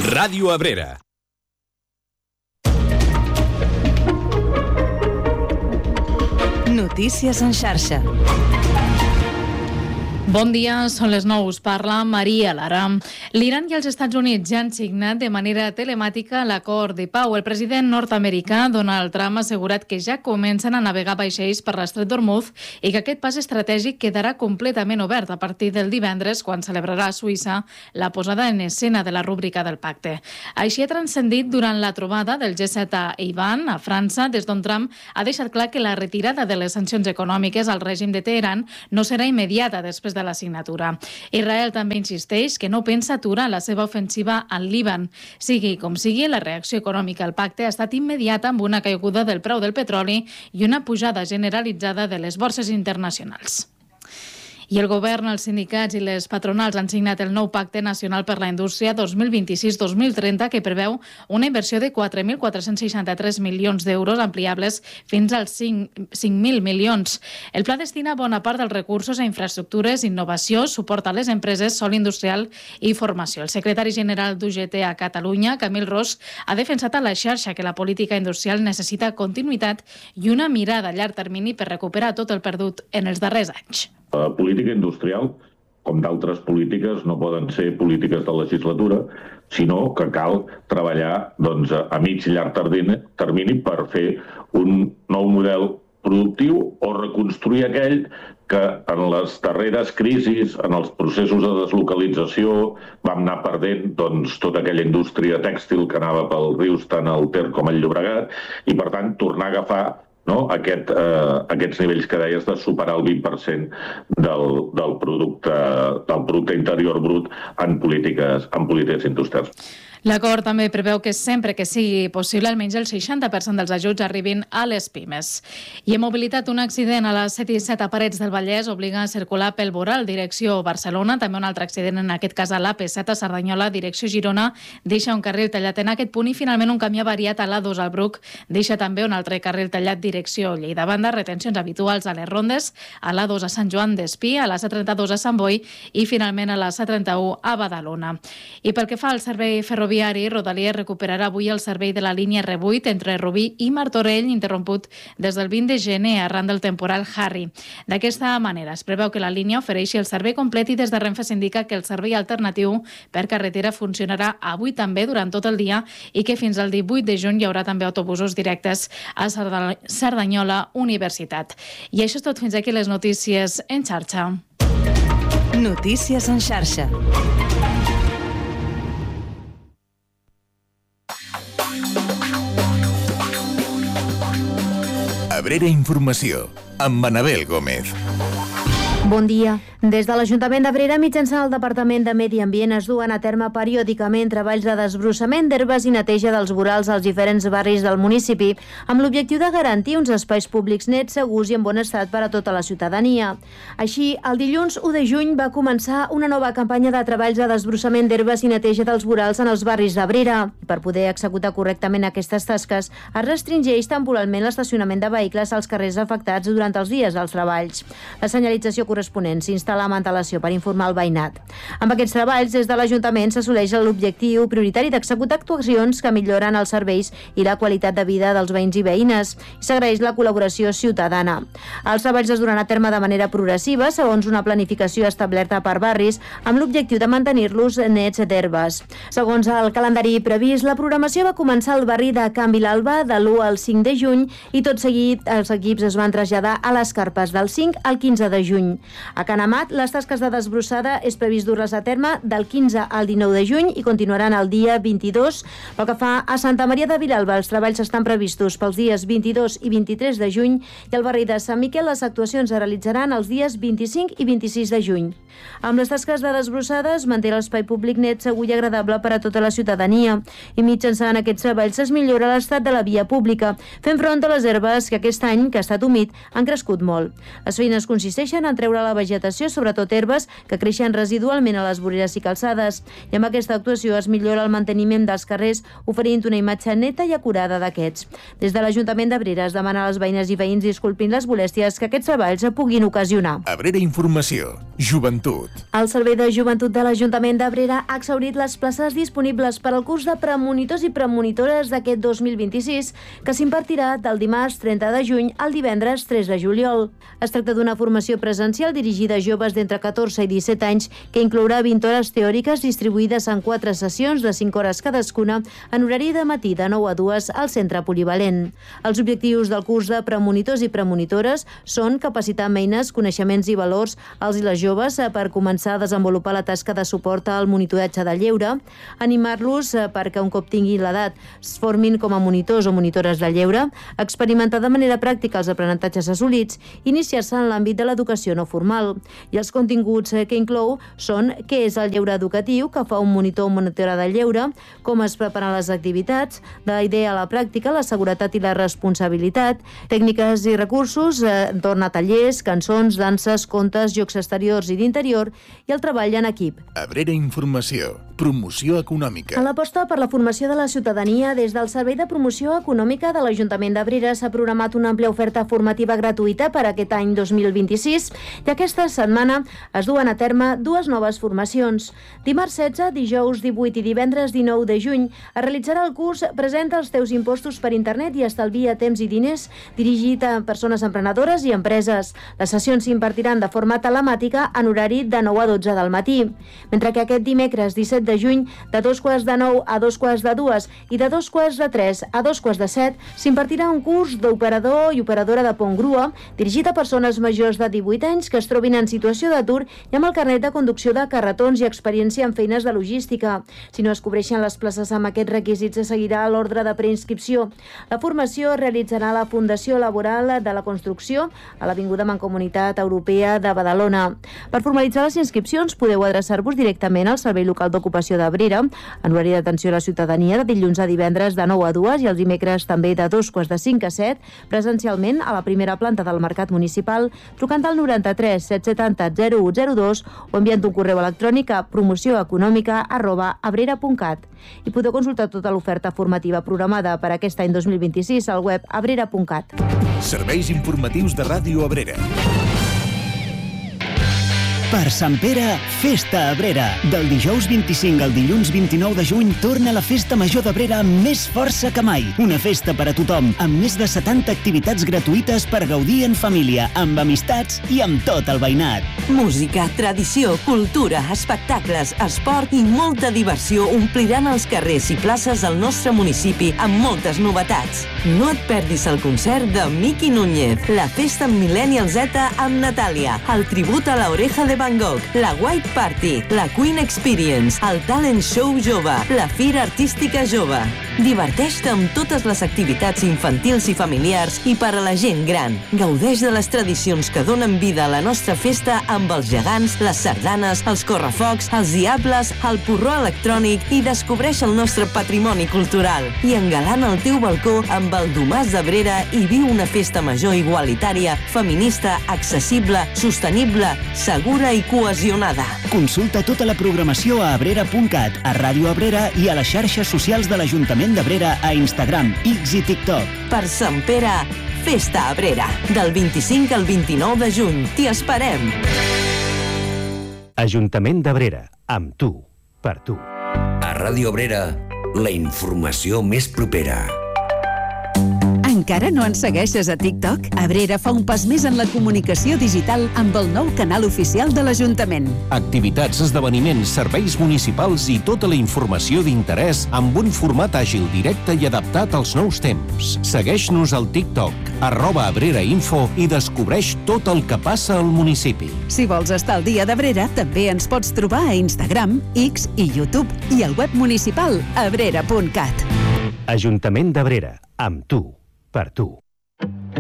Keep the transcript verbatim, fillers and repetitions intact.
Ràdio Abrera. Notícies en xarxa. Bon dia, són les nou, us parla Maria Lara. L'Iran i els Estats Units ja han signat de manera telemàtica l'acord de pau. El president nord-americà Donald Trump ha assegurat que ja comencen a navegar vaixells per l'estret d'Hormuz i que aquest pas estratègic quedarà completament obert a partir del divendres, quan celebrarà a Suïssa la posada en escena de la rúbrica del pacte. Així ha transcendit durant la trobada del G set a Ivan, a França, des d'on Trump ha deixat clar que la retirada de les sancions econòmiques al règim de Teheran no serà immediata després de la signatura. Israel també insisteix que no pensa aturar la seva ofensiva al Líban. Sigui com sigui, la reacció econòmica al pacte ha estat immediata amb una caiguda del preu del petroli i una pujada generalitzada de les borses internacionals. I el govern, els sindicats i les patronals han signat el nou Pacte Nacional per la Indústria dos mil vint-i-sis dos mil trenta, que preveu una inversió de quatre mil quatre-cents seixanta-tres milions d'euros ampliables fins als cinc mil milions. El pla destina bona part dels recursos a infraestructures, innovació, suport a les empreses, sòl industrial i formació. El secretari general d'U G T a Catalunya, Camil Ros, ha defensat a la xarxa que la política industrial necessita continuïtat i una mirada a llarg termini per recuperar tot el perdut en els darrers anys. La política industrial, com d'altres polítiques, no poden ser polítiques de legislatura, sinó que cal treballar doncs, a mig i llarg termini per fer un nou model productiu o reconstruir aquell que en les darreres crisis, en els processos de deslocalització, vam anar perdent doncs, tota aquella indústria tèxtil que anava pels rius tant al Ter com al Llobregat, i per tant tornar a agafar No? Aquest, eh, aquests nivells que deies de superar el vint per cent del, del, producte, del producte interior brut en polítiques, en polítiques industrials. L'acord també preveu que sempre que sigui possible almenys el seixanta per cent dels ajuts arribin a les pimes. I en mobilitat, un accident a les set i set a Parets del Vallès obliga a circular pel Boral, direcció Barcelona. També un altre accident, en aquest cas a l'A P set a Cerdanyola, direcció Girona, deixa un carril tallat en aquest punt, i finalment un camí avariat a l'A dos al Bruc deixa també un altre carril tallat direcció Lleida. Banda, retencions habituals a les rondes, a l'A dos a Sant Joan d'Espí, a la C trenta-dos a Sant Boi i finalment a la C trenta-u a Badalona. I pel que fa al servei ferroviari, Rodalies recuperarà avui el servei de la línia R vuit entre Rubí i Martorell, interromput des del vint de gener arran del temporal Harry. D'aquesta manera, es preveu que la línia ofereixi el servei complet, i des de Renfe s'indica que el servei alternatiu per carretera funcionarà avui també durant tot el dia i que fins al divuit de juny hi haurà també autobusos directes a Cerdanyola Universitat. I això és tot, fins aquí les notícies en xarxa. Notícies en xarxa. Abrera Informació, amb Anabel Gómez. Bon dia. Des de l'Ajuntament d'Abrera, mitjançant el Departament de Medi Ambient, es duen a terme periòdicament treballs de desbrossament d'herbes i neteja dels vorals als diferents barris del municipi, amb l'objectiu de garantir uns espais públics nets, segurs i en bon estat per a tota la ciutadania. Així, el dilluns u de juny va començar una nova campanya de treballs de desbrossament d'herbes i neteja dels vorals en els barris d'Abrera. Per poder executar correctament aquestes tasques, es restringeix temporalment l'estacionament de vehicles als carrers afectats durant els dies dels treballs. La senyalització corresponent s'instal·la amb antelació per informar el veïnat. Amb aquests treballs, des de l'Ajuntament s'assoleix l'objectiu prioritari d'executar actuacions que milloren els serveis i la qualitat de vida dels veïns i veïnes, i s'agraeix la col·laboració ciutadana. Els treballs es duran a terme de manera progressiva, segons una planificació establerta per barris, amb l'objectiu de mantenir-los nets d'herbes. Segons el calendari previst, la programació va començar al barri de Can Vilalba de l'u al cinc de juny, i tot seguit els equips es van traslladar a les Carpes del cinc al quinze de juny. A Can Amat, les tasques de desbrossada és previst dur-les a terme del quinze al dinou de juny i continuaran el dia vint-i-dos. Pel que fa a Santa Maria de Vilalba, els treballs estan previstos pels dies vint-i-dos i vint-i-tres de juny, i al barri de Sant Miquel les actuacions es realitzaran els dies vint-i-cinc i vint-i-sis de juny. Amb les tasques de desbrossada es manté l'espai públic net, segur i agradable per a tota la ciutadania, i mitjançant aquests treballs es millora l'estat de la via pública, fent front a les herbes que aquest any, que ha estat humit, han crescut molt. Les feines consisteixen en treure controlar la vegetació, sobretot herbes, que creixen residualment a les voreres i calçades. I amb aquesta actuació es millora el manteniment dels carrers, oferint una imatge neta i acurada d'aquests. Des de l'Ajuntament d'Abrera es demana a les veïnes i veïns disculpin les molèsties que aquests treballs puguin ocasionar. Abrera Informació. Joventut. El Servei de Joventut de l'Ajuntament d'Abrera ha exhaurit les places disponibles per al curs de premonitors i premonitores d'aquest dos mil vint-i-sis, que s'impartirà del dimarts trenta de juny al divendres tres de juliol. Es tracta d'una formació presencial dirigida a joves d'entre catorze i disset anys que inclourà vint hores teòriques distribuïdes en quatre sessions de cinc hores cadascuna en horari de matí de nou a dues al centre polivalent. Els objectius del curs de premonitors i premonitores són capacitar amb eines, coneixements i valors als i les joves per començar a desenvolupar la tasca de suport al monitoratge del lleure, animar-los perquè un cop tinguin l'edat es formin com a monitors o monitores del lleure, experimentar de manera pràctica els aprenentatges assolits, iniciar-se en l'àmbit de l'educació no formal. I els continguts que inclou són què és el lleure educatiu, que fa un monitor o monitora del lleure, com es preparen les activitats, de la idea a la pràctica, la seguretat i la responsabilitat, tècniques i recursos, entorn a tallers, cançons, danses, contes, jocs exteriors i d'interior i el treball en equip. Abrera Informació. Promoció econòmica. En l'aposta per la formació de la ciutadania, des del Servei de Promoció Econòmica de l'Ajuntament d'Abrera s'ha programat una àmplia oferta formativa gratuïta per aquest any dos mil vint-i-sis i aquesta setmana es duen a terme dues noves formacions. Dimarts setze, dijous divuit i divendres dinou de juny es realitzarà el curs Presenta els teus impostos per internet i estalvia temps i diners, dirigit a persones emprenedores i empreses. Les sessions s'impartiran de forma telemàtica en horari de nou a dotze del matí, mentre que aquest dimecres disset de juny, de dos quarts de nou a dos quarts de dues i de dos quarts de tres a dos quarts de set, s'impartirà un curs d'operador i operadora de pont grua dirigit a persones majors de divuit anys que es trobin en situació d'atur i amb el carnet de conducció de carretons i experiència en feines de logística. Si no es cobreixen les places amb aquests requisits, se seguirà l'ordre de preinscripció. La formació es realitzarà a la Fundació Laboral de la Construcció a l'Avinguda Mancomunitat Europea de Badalona. Per formalitzar les inscripcions podeu adreçar-vos directament al Servei Local d'Ocupació d'Abrera en horari d'atenció a la ciutadania de dilluns a divendres de nou a dues i els dimecres també de dos quarts de cinc a set, presencialment a la primera planta del Mercat Municipal, trucant al noranta-tres set setanta zero u zero dos o enviant un correu electrònic a promocioeconòmica arroba abrera punt cat. I podeu consultar tota l'oferta formativa programada per aquest any dos mil vint-i-sis al web abrera punt cat. Serveis informatius de Ràdio Abrera. Per Sant Pere, Festa Abrera. Del dijous vint-i-cinc al dilluns vint-i-nou de juny torna la Festa Major d'Abrera amb més força que mai. Una festa per a tothom, amb més de setanta activitats gratuïtes per gaudir en família, amb amistats i amb tot el veïnat. Música, tradició, cultura, espectacles, esport i molta diversió ompliran els carrers i places del nostre municipi amb moltes novetats. No et perdis el concert de Miki Núñez, la festa amb Millennial Z amb Natàlia, el tribut a la Oreja de Van Gogh, la White Party, la Queen Experience, el Talent Show Jove, la Fira Artística Jove. Diverteix-te amb totes les activitats infantils i familiars i per a la gent gran. Gaudeix de les tradicions que donen vida a la nostra festa amb els gegants, les sardanes, els correfocs, els diables, el porró electrònic i descobreix el nostre patrimoni cultural. I engalana el teu balcó amb el Domàs d'Abrera i viu una festa major igualitària, feminista, accessible, sostenible, segura i cohesionada. Consulta tota la programació a abrera punt cat, a Ràdio Abrera i a les xarxes socials de l'Ajuntament d'Abrera a Instagram, X i TikTok. Per Sant Pere, Festa Abrera. Del vint-i-cinc al vint-i-nou de juny. T'hi esperem. Ajuntament d'Abrera. Amb tu. Per tu. A Ràdio Abrera, la informació més propera. Encara no ens segueixes a TikTok? Abrera fa un pas més en la comunicació digital amb el nou canal oficial de l'Ajuntament. Activitats, esdeveniments, serveis municipals i tota la informació d'interès amb un format àgil, directe i adaptat als nous temps. Segueix-nos al TikTok, arroba Abrera Info i descobreix tot el que passa al municipi. Si vols estar al dia d'Abrera, també ens pots trobar a Instagram, X i YouTube i al web municipal abrera punt cat. Ajuntament d'Abrera. Amb tu. Per tu.